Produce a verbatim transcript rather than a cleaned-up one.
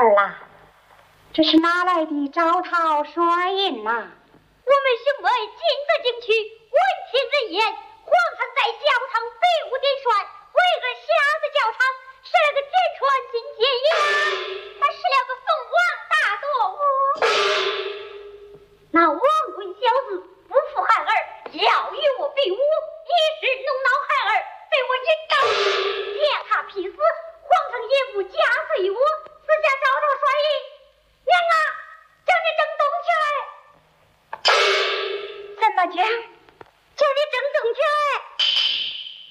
儿啦，这是哪来的招桃帅印呐？我们兄妹进得进去，闻听人言，皇上在教堂北屋点栓，为儿下的教堂，设了个点穿金戒印，还施了个凤凰大舵。 那我